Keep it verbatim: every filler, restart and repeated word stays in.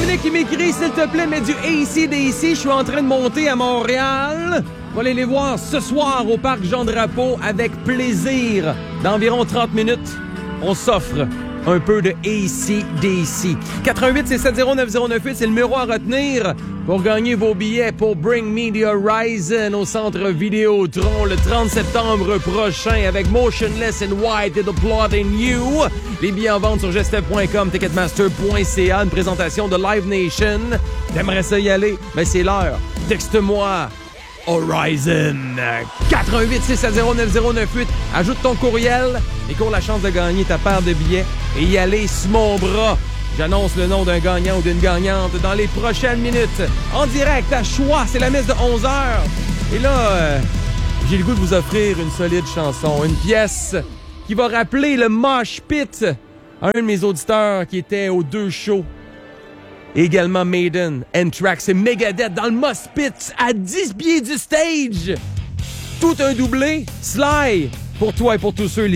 Dominique qui m'écrit, s'il te plaît, mets du A C D C. Je suis en train de monter à Montréal. On va aller les voir ce soir au Parc Jean-Drapeau avec plaisir. Dans environ trente minutes, on s'offre un peu de A C D C. quatre un huit, c'est sept zéro neuf zéro neuf huit, c'est le numéro à retenir pour gagner vos billets pour Bring Me the Horizon au Centre Vidéotron le trente septembre prochain avec Motionless in White et The Plot in You. Les billets en vente sur gestev point com, ticketmaster point c a, une présentation de Live Nation. T'aimerais ça y aller? Ben c'est l'heure. Texte-moi Horizon quatre un huit, six sept zéro, neuf zéro neuf huit. Ajoute ton courriel et cours la chance de gagner ta paire de billets et y aller sous mon bras. J'annonce le nom d'un gagnant ou d'une gagnante dans les prochaines minutes. En direct, à choix, c'est la messe de onze heures. Et là, euh, j'ai le goût de vous offrir une solide chanson, une pièce qui va rappeler le mosh pit à un de mes auditeurs qui était aux deux shows. Également Maiden, Anthrax et Megadeth dans le mosh pit à dix pieds du stage. Tout un doublé, Sly, pour toi et pour tous ceux